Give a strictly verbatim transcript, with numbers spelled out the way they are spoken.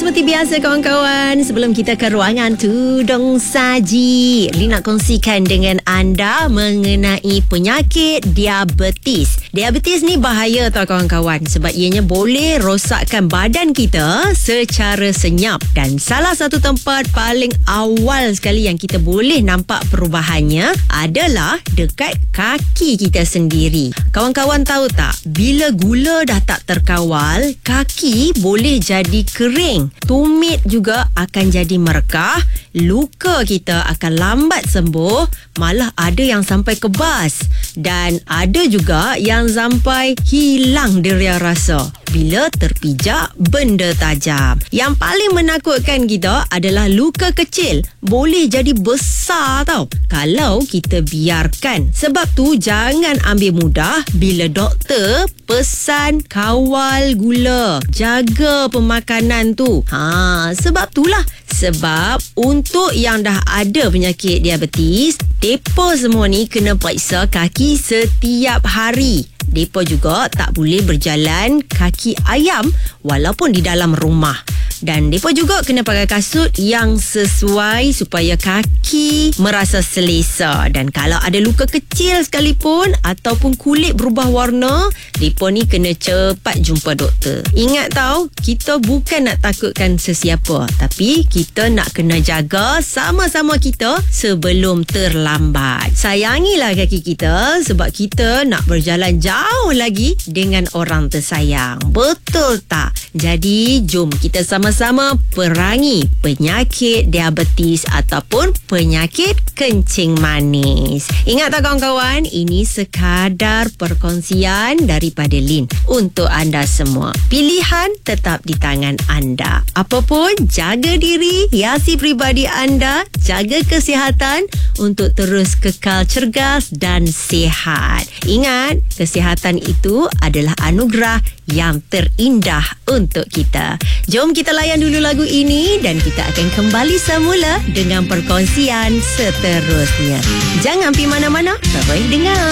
seperti biasa kawan-kawan, sebelum kita ke ruangan tudung saji, Lin nak kongsikan dengan anda mengenai penyakit diabetes. Diabetes ni bahaya tau kawan-kawan, sebab ianya boleh rosakkan badan kita secara senyap. Dan salah satu tempat paling awal sekali yang kita boleh nampak perubahannya adalah dekat kaki kita sendiri. Kawan-kawan tahu tak, bila gula dah tak terkawal, kaki boleh jadi kering. Tumit juga akan jadi merekah, luka kita akan lambat sembuh, malah ada yang sampai kebas dan ada juga yang sampai hilang deria rasa bila terpijak benda tajam. Yang paling menakutkan kita adalah luka kecil boleh jadi besar tau kalau kita biarkan. Sebab tu jangan ambil mudah bila doktor pesan kawal gula, jaga pemakanan tu. Ha, sebab itulah sebab untuk yang dah ada penyakit diabetes, depa semua ni kena periksa kaki setiap hari. Depa juga tak boleh berjalan kaki ayam walaupun di dalam rumah. Dan depa juga kena pakai kasut yang sesuai supaya kaki merasa selesa. Dan kalau ada luka kecil sekalipun ataupun kulit berubah warna, depa ni kena cepat jumpa doktor. Ingat tau, kita bukan nak takutkan sesiapa, tapi kita nak kena jaga sama-sama kita sebelum terlambat. Sayangilah kaki kita sebab kita nak berjalan jauh lagi dengan orang tersayang. Betul tak? Jadi jom kita sama-sama perangi penyakit diabetes ataupun penyakit kencing manis. Ingat tak kawan-kawan, ini sekadar perkongsian daripada Lin untuk anda semua. Pilihan tetap di tangan anda. Apapun, jaga diri, hiasi peribadi anda, jaga kesihatan untuk terus kekal cergas dan sihat. Ingat, kesihatan itu adalah anugerah yang terindah untuk kita. Jom kita layan dulu lagu ini dan kita akan kembali semula dengan perkongsian seterusnya. Jangan pergi mana-mana, terus dengar.